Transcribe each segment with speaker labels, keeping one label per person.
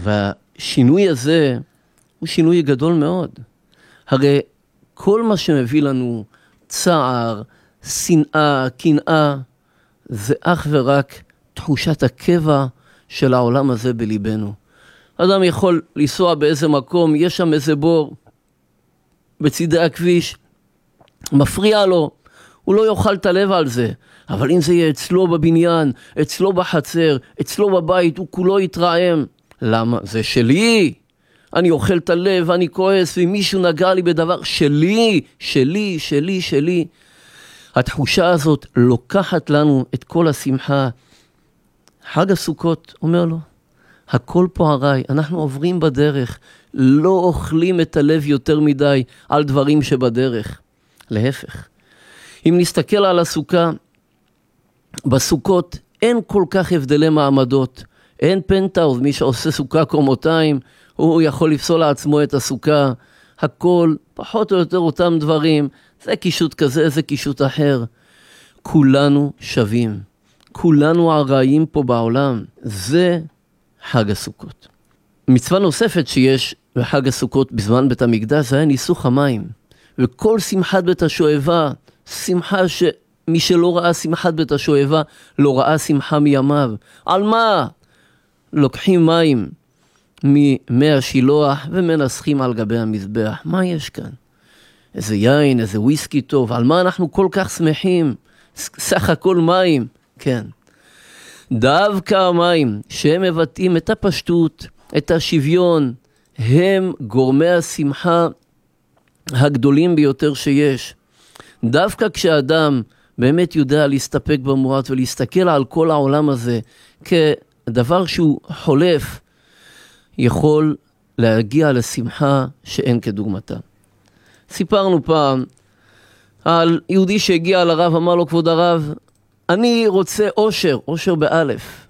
Speaker 1: והשינוי הזה הוא שינוי גדול מאוד. הרי כל מה שמביא לנו צער, שנאה, קנאה, זה אך ורק תחושת הקבע של העולם הזה בליבנו. אדם יכול לנסוע באיזה מקום, יש שם איזה בור בצידי הכביש, מפריע לו, הוא לא יאכל את הלב על זה. אבל אם זה יהיה אצלו בבניין, אצלו בחצר, אצלו בבית, הוא כולו יתרעם. למה? זה שלי. אני אוכל את הלב, אני כועס, ואם מישהו נגע לי בדבר שלי, שלי, שלי, שלי. התחושה הזאת לוקחת לנו את כל השמחה. חג הסוכות אומר לו, הכל פה הרי, אנחנו עוברים בדרך, לא אוכלים את הלב יותר מדי על דברים שבדרך. להפך. אם נסתכל על הסוכה, בסוכות אין כל כך הבדלי מעמדות. אין פנטאוז, מי שעושה סוכה קומותיים, הוא יכול לפסול לעצמו את הסוכה. הכל פחות או יותר אותם דברים. זה קישוט כזה, זה קישוט אחר. כולנו שווים. כולנו הרעים פה בעולם. זה חג הסוכות. מצווה נוספת שיש בחג הסוכות בזמן בית המקדש, זה היה ניסוך המים. וכל שמחת בית השואבה, שמחה שמי שלא ראה שמחת בית השואבה, לא ראה שמחה מימיו. על מה? לוקחים מים ממי השילוח ומנסחים על גבי המזבח. מה יש כאן? איזה יין, איזה וויסקי טוב. על מה אנחנו כל כך שמחים? סך הכל מים. כן. דווקא המים שהם מבטאים את הפשטות, את השוויון, הם גורמי השמחה הגדולים ביותר שיש. דווקא כשאדם באמת יודע להסתפק במועט ולהסתכל על כל העולם הזה כדבר שהוא חולף, יכול להגיע לשמחה שאין כדוגמתה. סיפרנו פעם על יהודי שהגיע לרב, אמר לו, כבוד הרב, אני רוצה אושר, אושר באלף.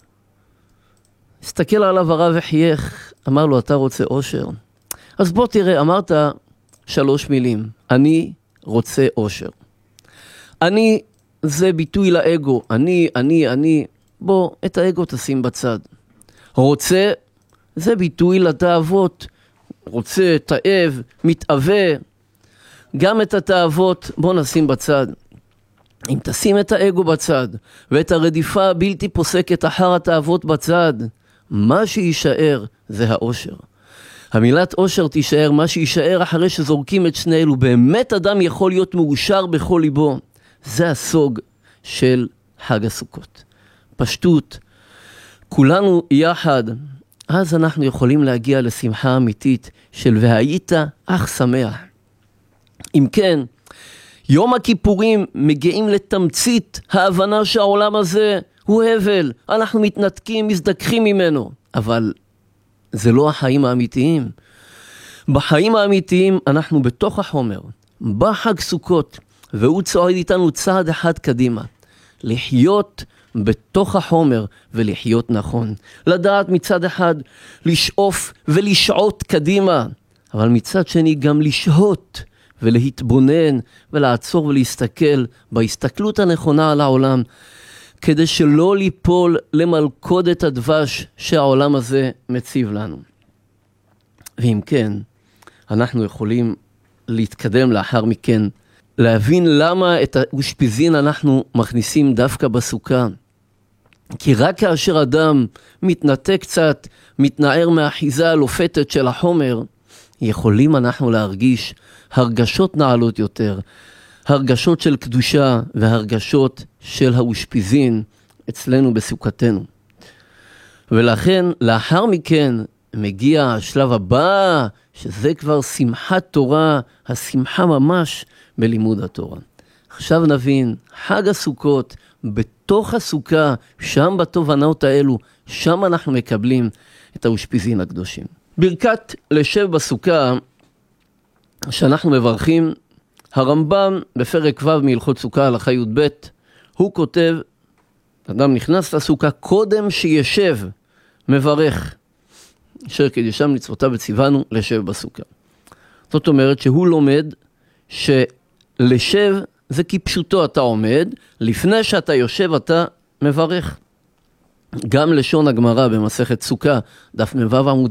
Speaker 1: הסתכל עליו הרב וחייך, אמר לו, אתה רוצה אושר? אז בוא תראה, אמרת 3 מילים, אני רוצה אושר. אני זה ביטוי לאגו, אני, בוא את האגו תשים בצד. רוצה זה ביטוי לתאוות, רוצה, תאב, מתאווה, גם את התאוות בוא נשים בצד. אם תשים את האגו בצד ואת הרדיפה הבלתי פוסקת אחר התאוות בצד, מה שישאר זה האושר. המילת אושר תישאר, מה שישאר אחרי שזורקים את שני אלו. באמת אדם יכול להיות מאושר בכל ליבו. זה הסוג של חג הסוכות. פשטות, כולנו יחד, אז אנחנו יכולים להגיע לשמחה אמיתית של והיית אך שמח. אם כן, יום הכיפורים מגיעים לתמצית ההבנה שהעולם הזה הוא הבל. אנחנו מתנתקים, מזדכחים ממנו. אבל זה לא החיים האמיתיים. בחיים האמיתיים אנחנו בתוך החומר. בחג סוכות, והוא צועד איתנו צעד אחד קדימה. לחיות בתוך החומר ולחיות נכון. לדעת מצד אחד לשאוף ולשעות קדימה, אבל מצד שני גם לשהות ולהתבונן ולעצור ולהסתכל בהסתכלות הנכונה על העולם, כדי שלא ליפול למלכודת הדבש שהעולם הזה מציב לנו. ואם כן, אנחנו יכולים להתקדם לאחר מכן, להבין למה את האושפיזין אנחנו מכניסים דווקא בסוכה. כי רק כאשר אדם מתנתק קצת, מתנער מהאחיזה הלופתת של החומר, יכולים אנחנו להרגיש הרגשות נעלות יותר, הרגשות של קדושה והרגשות של האושפיזין אצלנו בסוכתנו. ולכן לאחר מכן מגיע השלב הבא, שזה כבר שמחת תורה, השמחה ממש בלימוד התורה. עכשיו נבין, חג הסוכות, בתוך הסוכה, שם בתובנות האלו, שם אנחנו מקבלים את האושפיזין הקדושים. ברכת לשב בסוכה, שאנחנו מברכים, הרמב"ם בפרק ו' מהלכות סוכה הלכה י"ב, הוא כותב, אדם נכנס לסוכה, קודם שישב, מברך, אשר קידשם מצוותיו וציוונו לשב בסוכה. זאת אומרת שהוא לומד שלשב זה כפשוטו, אתה עומד, לפני שאתה יושב אתה מברך. גם לשון הגמרא במסכת סוכה, דף מ"ו עמוד